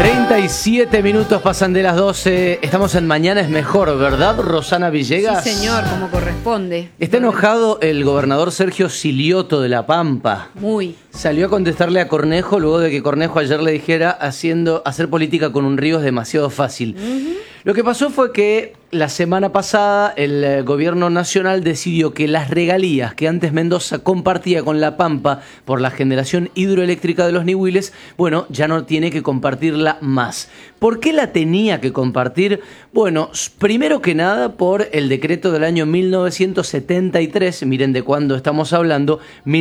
37 minutos pasan de las 12. Estamos en Mañana es Mejor, ¿verdad, Rosana Villegas? Sí, señor, como corresponde. Está enojado el gobernador Sergio Silioto de La Pampa. Muy. Salió a contestarle a Cornejo luego de que Cornejo ayer le dijera hacer política con un río es demasiado fácil. Lo que pasó fue que la semana pasada el gobierno nacional decidió que las regalías que antes Mendoza compartía con La Pampa por la generación hidroeléctrica de los Nihuiles, bueno, ya no tiene que compartirla más. ¿Por qué la tenía que compartir? Bueno, primero que nada por el decreto del año 1973, miren de cuándo estamos hablando,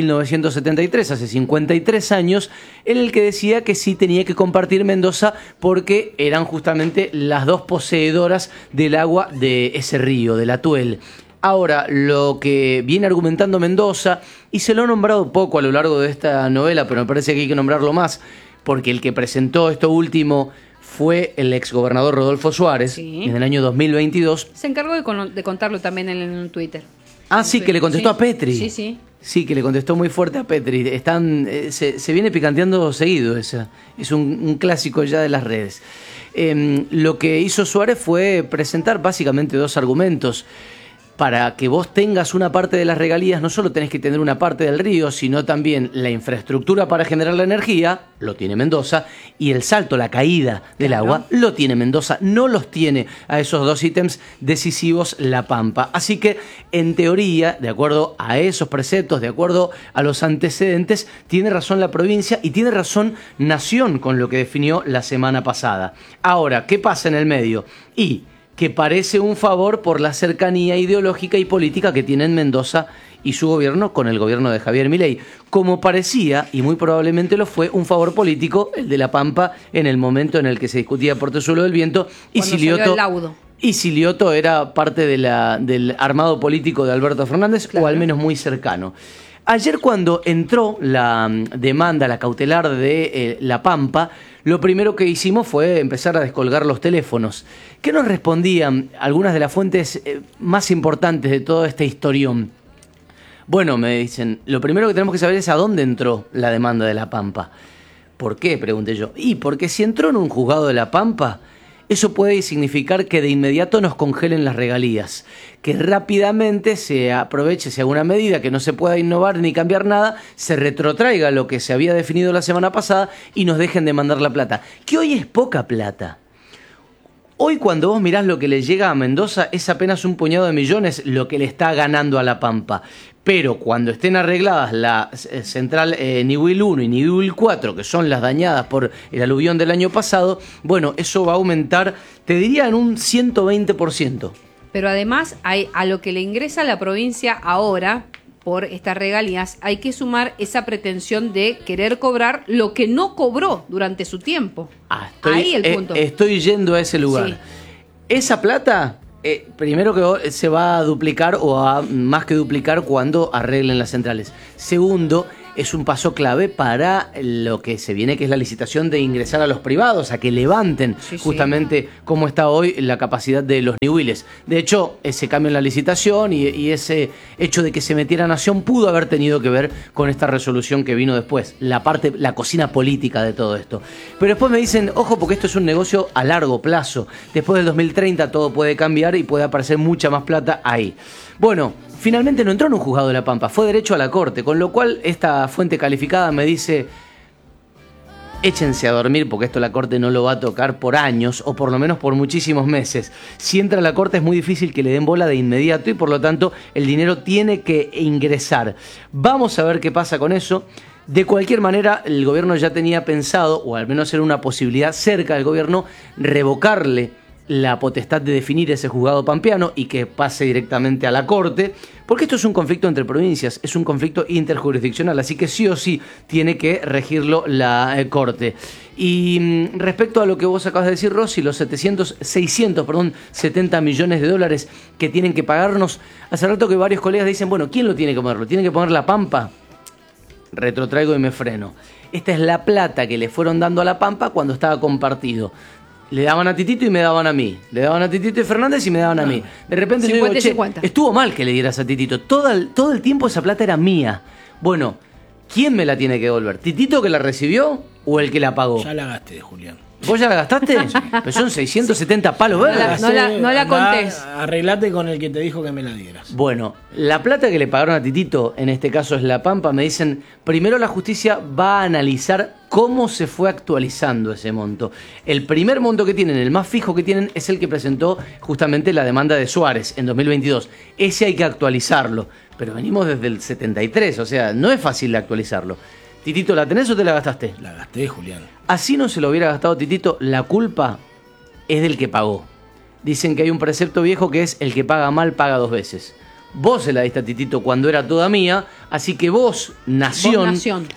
1973, hace 53 años, en el que decía que sí tenía que compartir Mendoza porque eran justamente las dos poseedoras del agua de ese río, del Atuel. Ahora, lo que viene argumentando Mendoza, y se lo ha nombrado poco a lo largo de esta novela, pero me parece que hay que nombrarlo más, porque el que presentó esto último fue el exgobernador Rodolfo Suárez, sí, en el año 2022. Se encargó de contarlo también en Twitter. Ah, sí, que le contestó a Petri. Sí, sí. Sí, que le contestó muy fuerte a Petri. Se viene picanteando seguido, esa. Es un clásico ya de las redes. Lo que hizo Suárez fue presentar básicamente dos argumentos. Para que vos tengas una parte de las regalías, no solo tenés que tener una parte del río, sino también la infraestructura para generar la energía, lo tiene Mendoza, y el salto, la caída del agua, lo tiene Mendoza. No los tiene a esos dos ítems decisivos La Pampa. Así que, en teoría, de acuerdo a esos preceptos, de acuerdo a los antecedentes, tiene razón la provincia y tiene razón Nación con lo que definió la semana pasada. Ahora, ¿qué pasa en el medio? Que parece un favor por la cercanía ideológica y política que tienen Mendoza y su gobierno con el gobierno de Javier Milei. Como parecía, y muy probablemente lo fue, un favor político el de La Pampa en el momento en el que se discutía Portezuelo del Viento y Silioto era parte del armado político de Alberto Fernández, claro, o al menos muy cercano. Ayer cuando entró la demanda, la cautelar de La Pampa, lo primero que hicimos fue empezar a descolgar los teléfonos. ¿Qué nos respondían algunas de las fuentes más importantes de todo este historión? Bueno, me dicen, lo primero que tenemos que saber es a dónde entró la demanda de La Pampa. ¿Por qué?, pregunté yo. Porque si entró en un juzgado de La Pampa, eso puede significar que de inmediato nos congelen las regalías, que rápidamente se aproveche, si alguna medida que no se pueda innovar ni cambiar nada, se retrotraiga lo que se había definido la semana pasada y nos dejen de mandar la plata, que hoy es poca plata. Hoy cuando vos mirás lo que le llega a Mendoza es apenas un puñado de millones lo que le está ganando a La Pampa. Pero cuando estén arregladas la central Nihuil 1 y Nihuil 4, que son las dañadas por el aluvión del año pasado, bueno, eso va a aumentar, te diría, en un 120%. Pero además, a lo que le ingresa a la provincia ahora, por estas regalías, hay que sumar esa pretensión de querer cobrar lo que no cobró durante su tiempo. Ahí el punto. Estoy yendo a ese lugar. Sí. Esa plata, primero que se va a duplicar o a más que duplicar cuando arreglen las centrales. Segundo, es un paso clave para lo que se viene, que es la licitación de ingresar a los privados, a que levanten justamente cómo está hoy la capacidad de los Nihuiles. De hecho, ese cambio en la licitación y ese hecho de que se metiera Nación pudo haber tenido que ver con esta resolución que vino después, la cocina política de todo esto. Pero después me dicen, ojo, porque esto es un negocio a largo plazo. Después del 2030 todo puede cambiar y puede aparecer mucha más plata ahí. Bueno, finalmente no entró en un juzgado de La Pampa, fue derecho a la corte, con lo cual esta fuente calificada me dice, échense a dormir porque esto la corte no lo va a tocar por años o por lo menos por muchísimos meses. Si entra a la corte es muy difícil que le den bola de inmediato y por lo tanto el dinero tiene que ingresar. Vamos a ver qué pasa con eso. De cualquier manera, el gobierno ya tenía pensado, o al menos era una posibilidad cerca del gobierno, revocarle la potestad de definir ese juzgado pampeano y que pase directamente a la corte, porque esto es un conflicto entre provincias, es un conflicto interjurisdiccional, así que sí o sí tiene que regirlo la corte. Y respecto a lo que vos acabas de decir, Rosy, los 70 millones de dólares que tienen que pagarnos, hace rato que varios colegas dicen, bueno, ¿quién lo tiene que poner? ¿Lo tiene que poner La Pampa? Retrotraigo y me freno. Esta es la plata que le fueron dando a La Pampa cuando estaba compartido. Le daban a Titito y me daban a mí. Le daban a Titito y Fernández y me daban a mí. De repente 50, yo digo, 50. Estuvo mal que le dieras a Titito. Todo el tiempo esa plata era mía. Bueno, ¿quién me la tiene que devolver? ¿Titito que la recibió o el que la pagó? Ya la gasté, Julián. ¿Vos ya la gastaste? Pero son 670 palos verdes. No la contés. Arreglate con el que te dijo que me la dieras. Bueno, la plata que le pagaron a Titito, en este caso es La Pampa, me dicen, primero la justicia va a analizar cómo se fue actualizando ese monto. El primer monto que tienen, el más fijo que tienen, es el que presentó justamente la demanda de Suárez en 2022. Ese hay que actualizarlo, pero venimos desde el 73, o sea, no es fácil de actualizarlo. Titito, ¿la tenés o te la gastaste? La gasté, Julián. Así no se lo hubiera gastado Titito, la culpa es del que pagó. Dicen que hay un precepto viejo que es el que paga mal paga 2 veces. Vos se la diste a Titito cuando era toda mía, así que vos, nación,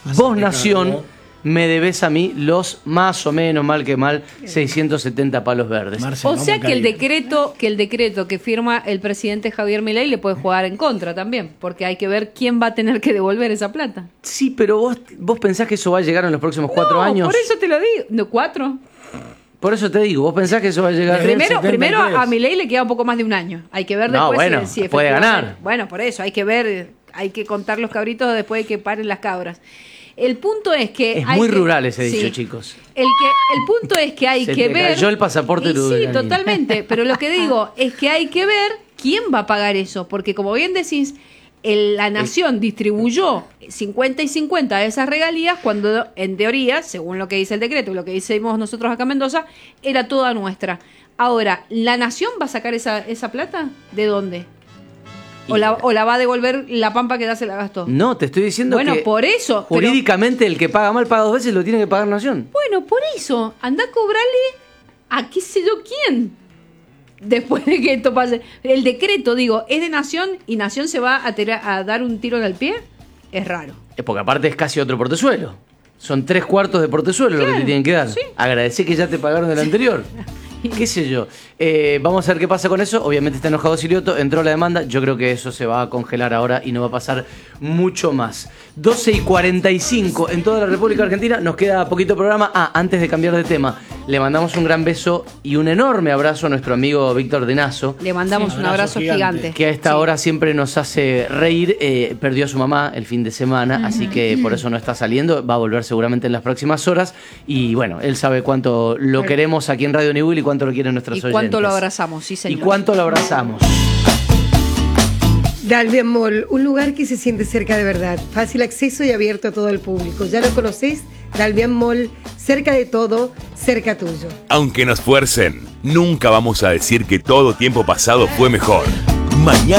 me debés a mí los más o menos, mal que mal, 670 palos verdes. Marcelo, o sea que el decreto que firma el presidente Javier Milei le puede jugar en contra también, porque hay que ver quién va a tener que devolver esa plata. Sí, pero vos pensás que eso va a llegar en los próximos 4 años. Por eso te lo digo. ¿No, 4? Por eso te digo, vos pensás que eso va a llegar. Primero a Milei le queda un poco más de un año. Hay que ver después si puede ganar. Bueno, por eso hay que ver, hay que contar los cabritos después de que paren las cabras. El punto es que es muy rural ese dicho, chicos. El punto es que hay que ver. Cayó el pasaporte rural. Sí, totalmente. Pero lo que digo es que hay que ver quién va a pagar eso, porque como bien decís, la nación distribuyó 50 y 50 de esas regalías cuando, en teoría, según lo que dice el decreto y lo que decimos nosotros acá en Mendoza, era toda nuestra. Ahora, ¿la nación va a sacar esa plata? ¿De dónde? ¿O la va a devolver La Pampa que ya se la gastó? No, te estoy diciendo que por eso, jurídicamente el que paga mal paga 2 veces, lo tiene que pagar Nación. Bueno, por eso, anda a cobrarle a qué sé yo quién. Después de que esto pase. El decreto, digo, es de Nación y Nación se va a dar un tiro en el pie. Es raro. Es porque aparte es casi otro portezuelo. Son 3/4 de portezuelo lo que te tienen que dar. Sí. Agradecí que ya te pagaron del anterior. ¿Qué sé yo? Vamos a ver qué pasa con eso. Obviamente está enojado Silioto, entró la demanda. Yo creo que eso se va a congelar ahora y no va a pasar mucho más. 12:45 en toda la República Argentina. Nos queda poquito programa. Antes de cambiar de tema, le mandamos un gran beso y un enorme abrazo a nuestro amigo Víctor Denazo. Le mandamos un abrazo gigante. Que a esta hora siempre nos hace reír. Perdió a su mamá el fin de semana, así que por eso no está saliendo. Va a volver seguramente en las próximas horas. Y bueno, él sabe cuánto lo queremos aquí en Radio Newell y cuánto lo quieren nuestros oyentes. Y cuánto lo abrazamos, sí señor. Y cuánto lo abrazamos. Dalvian Mall, un lugar que se siente cerca de verdad, fácil acceso y abierto a todo el público. ¿Ya lo conocés? Dalvian Mall, cerca de todo, cerca tuyo. Aunque nos fuercen, nunca vamos a decir que todo tiempo pasado fue mejor. Mañana